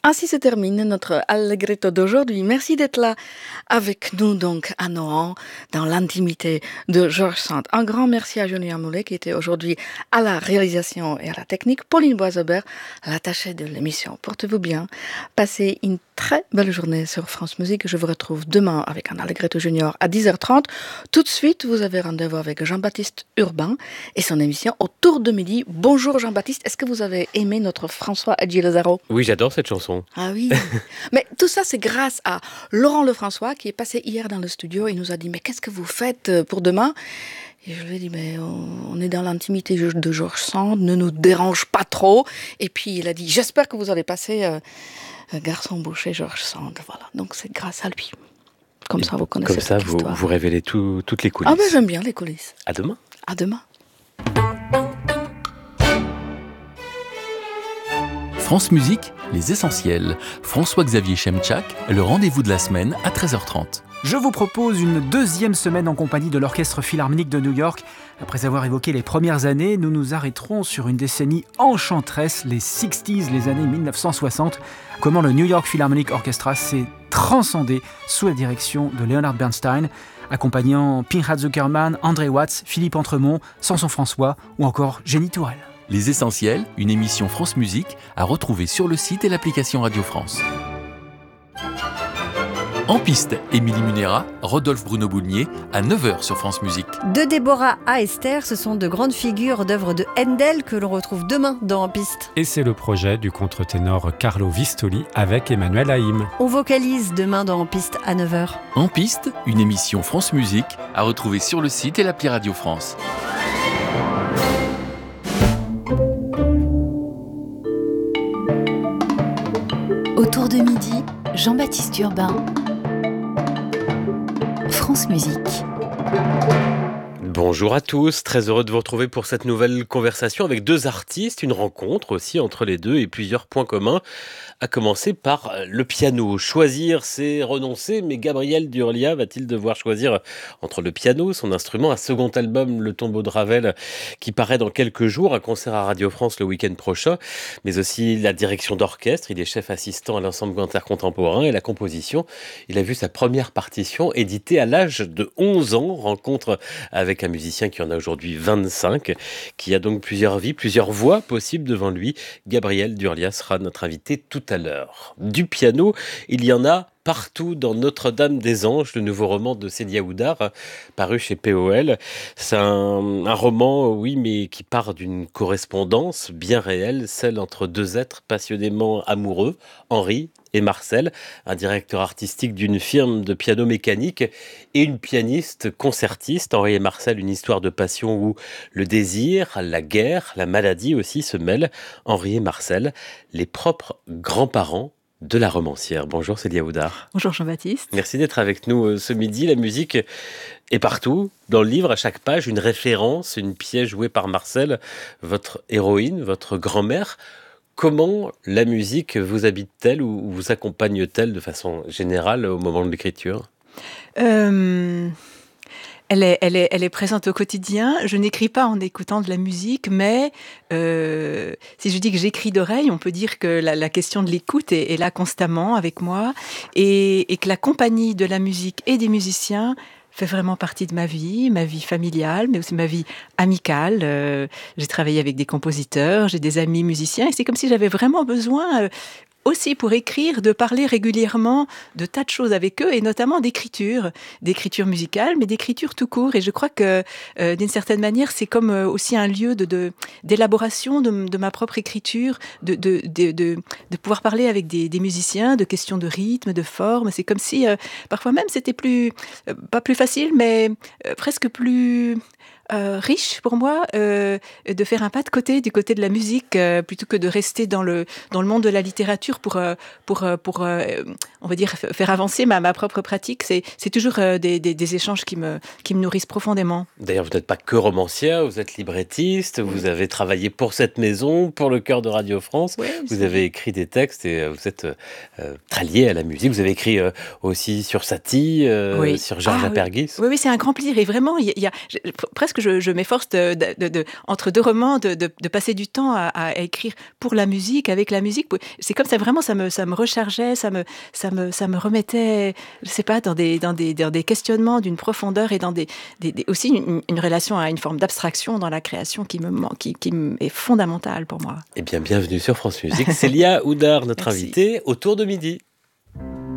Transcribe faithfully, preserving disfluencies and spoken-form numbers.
Ainsi se termine notre Allegretto d'aujourd'hui. Merci d'être là avec nous donc à Nohant, dans l'intimité de Georges Sand. Un grand merci à Julien Moulet qui était aujourd'hui à la réalisation et à la technique. Pauline Boisebert, l'attachée de l'émission. Portez-vous bien. Passez une très belle journée sur France Musique. Je vous retrouve demain avec un Allegretto Junior à dix heures trente. Tout de suite, vous avez rendez-vous avec Jean-Baptiste Urbain et son émission Autour de midi. Bonjour Jean-Baptiste, est-ce que vous avez aimé notre François Hadji Lazaro? Oui, j'adore cette chanson. Ah oui, mais tout ça c'est grâce à Laurent Lefrançois qui est passé hier dans le studio et nous a dit mais qu'est-ce que vous faites pour demain? Et je lui ai dit mais on est dans l'intimité de Georges Sand, ne nous dérange pas trop. Et puis il a dit j'espère que vous allez passer euh, Garçon boucher Georges Sand. Voilà, donc c'est grâce à lui. Comme ça vous connaissez Comme ça cette vous, histoire. vous révélez tout, toutes les coulisses. Ah ben j'aime bien les coulisses. À demain. À demain. France Musique, les essentiels. François-Xavier Chemchak, le rendez-vous de la semaine à treize heures trente. Je vous propose une deuxième semaine en compagnie de l'Orchestre Philharmonique de New York. Après avoir évoqué les premières années, nous nous arrêterons sur une décennie enchanteresse, les sixties, les années mille neuf cent soixante. Comment le New York Philharmonic Orchestra s'est transcendé sous la direction de Leonard Bernstein, accompagnant Pinchas Zuckerman, André Watts, Philippe Entremont, Samson François ou encore Jenny Tourelle. Les essentiels, une émission France Musique à retrouver sur le site et l'application Radio France. En piste, Émilie Munera, Rodolphe Bruno Boulnier, à neuf heures sur France Musique. De Déborah à Esther, ce sont de grandes figures d'œuvres de Handel que l'on retrouve demain dans En piste. Et c'est le projet du contre-ténor Carlo Vistoli avec Emmanuel Haïm. On vocalise demain dans En piste à neuf heures. En piste, une émission France Musique à retrouver sur le site et l'appli Radio France. Autour de midi, Jean-Baptiste Urbain, France Musique. Bonjour à tous, très heureux de vous retrouver pour cette nouvelle conversation avec deux artistes, une rencontre aussi entre les deux et plusieurs points communs, à commencer par le piano. Choisir, c'est renoncer, mais Gabriel Durlia va-t-il devoir choisir entre le piano, son instrument, un second album, Le Tombeau de Ravel, qui paraît dans quelques jours, un concert à Radio France le week-end prochain, mais aussi la direction d'orchestre, il est chef assistant à l'ensemble intercontemporain, et la composition, il a vu sa première partition éditée à l'âge de onze ans, rencontre avec un musicien qui en a aujourd'hui vingt-cinq, qui a donc plusieurs vies, plusieurs voix possibles devant lui. Gabriel Durlia sera notre invité tout à l'heure. Du piano, il y en a partout dans Notre-Dame-des-Anges, le nouveau roman de Célia Oudard, paru chez P O L. C'est un, un roman, oui, mais qui part d'une correspondance bien réelle, celle entre deux êtres passionnément amoureux, Henri et Marcel, un directeur artistique d'une firme de piano mécanique et une pianiste concertiste. Henri et Marcel, une histoire de passion où le désir, la guerre, la maladie aussi se mêlent. Henri et Marcel, les propres grands-parents de la romancière. Bonjour Célia Oudard. Bonjour Jean-Baptiste. Merci d'être avec nous ce midi. La musique est partout. Dans le livre, à chaque page, une référence, une pièce jouée par Marcel, votre héroïne, votre grand-mère. Comment la musique vous habite-t-elle ou vous accompagne-t-elle de façon générale au moment de l'écriture ? euh... Elle est, elle, est, elle est présente au quotidien. Je n'écris pas en écoutant de la musique, mais euh, si je dis que j'écris d'oreille, on peut dire que la, la question de l'écoute est, est là constamment avec moi et, et que la compagnie de la musique et des musiciens fait vraiment partie de ma vie, ma vie familiale, mais aussi ma vie amicale. Euh, j'ai travaillé avec des compositeurs, j'ai des amis musiciens et c'est comme si j'avais vraiment besoin... Euh, aussi pour écrire, de parler régulièrement de tas de choses avec eux, et notamment d'écriture, d'écriture musicale, mais d'écriture tout court. Et je crois que, euh, d'une certaine manière, c'est comme euh, aussi un lieu de, de, d'élaboration de, de ma propre écriture, de, de, de, de, de pouvoir parler avec des, des musiciens, de questions de rythme, de forme. C'est comme si, euh, parfois même, c'était plus, euh, pas plus facile, mais euh, presque plus... Euh, riche pour moi euh, de faire un pas de côté du côté de la musique euh, plutôt que de rester dans le dans le monde de la littérature pour euh, pour euh, pour euh, on va dire faire avancer ma, ma propre pratique. C'est c'est toujours euh, des, des des échanges qui me qui me nourrissent profondément. D'ailleurs, vous n'êtes pas que romancière, vous êtes librettiste, oui. Vous avez travaillé pour cette maison, pour le chœur de Radio France. Oui, vous avez vrai. écrit des textes et vous êtes euh, très lié à la musique. Vous avez écrit euh, aussi sur Satie, euh, oui. sur Georges ah, Apergis. Oui, oui, c'est un grand plaisir et vraiment il y a, il y a presque presque, je, je m'efforce de, de, de, de, entre deux romans de, de, de passer du temps à, à écrire pour la musique, avec la musique. C'est comme ça, vraiment, ça me, ça me rechargeait, ça me, ça me, ça me remettait, je sais pas, dans des, dans des, dans des questionnements d'une profondeur et dans des, des, des aussi une, une relation à une forme d'abstraction dans la création qui me qui, qui est fondamentale pour moi. Eh bien, bienvenue sur France Musique. Célia Oudard, notre Merci. invitée, autour de midi.